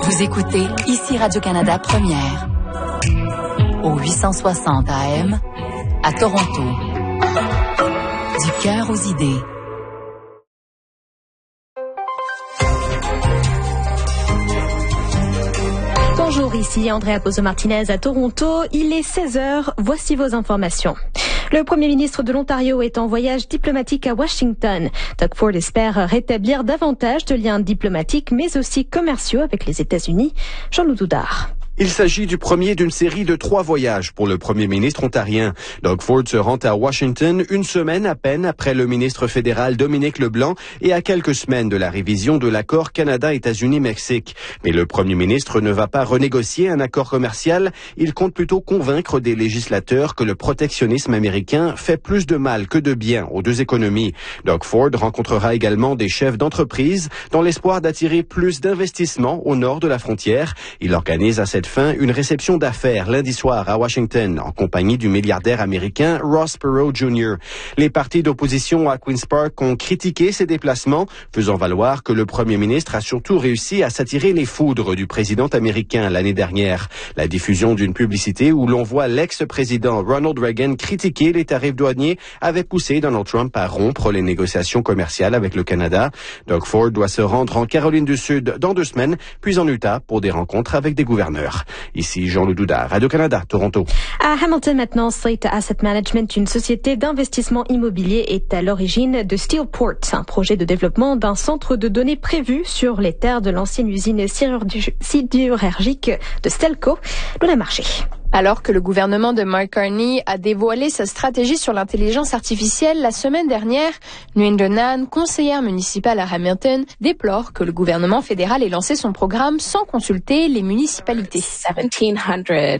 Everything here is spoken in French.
Vous écoutez ici Radio-Canada Première au 860 AM à Toronto. Du cœur aux idées. Bonjour, ici Andrea Pozo-Martinez à Toronto. Il est 16h, voici vos informations. Le premier ministre de l'Ontario est en voyage diplomatique à Washington. Doug Ford espère rétablir davantage de liens diplomatiques mais aussi commerciaux avec les États-Unis. Jean-Loup Doudard. Il s'agit du premier d'une série de 3 voyages pour le premier ministre ontarien. Doug Ford se rend à Washington une semaine à peine après le ministre fédéral Dominic Leblanc et à quelques semaines de la révision de l'accord Canada-États-Unis-Mexique. Mais le premier ministre ne va pas renégocier un accord commercial. Il compte plutôt convaincre des législateurs que le protectionnisme américain fait plus de mal que de bien aux deux économies. Doug Ford rencontrera également des chefs d'entreprise dans l'espoir d'attirer plus d'investissements au nord de la frontière. Il organise à cette fin une réception d'affaires lundi soir à Washington en compagnie du milliardaire américain Ross Perot Jr. Les partis d'opposition à Queen's Park ont critiqué ces déplacements, faisant valoir que le premier ministre a surtout réussi à s'attirer les foudres du président américain l'année dernière. La diffusion d'une publicité où l'on voit l'ex-président Ronald Reagan critiquer les tarifs douaniers avait poussé Donald Trump à rompre les négociations commerciales avec le Canada. Doug Ford doit se rendre en Caroline du Sud dans 2 semaines, puis en Utah pour des rencontres avec des gouverneurs. Ici Jean-Loup Doudard, Radio-Canada, Toronto. À Hamilton maintenant, Slate Asset Management, une société d'investissement immobilier, est à l'origine de Steelport, un projet de développement d'un centre de données prévu sur les terres de l'ancienne usine sidérurgique de Stelco, Luna Marché. Alors que le gouvernement de Mark Carney a dévoilé sa stratégie sur l'intelligence artificielle la semaine dernière, Nguyen Duong Nan, conseillère municipale à Hamilton, déplore que le gouvernement fédéral ait lancé son programme sans consulter les municipalités. 1700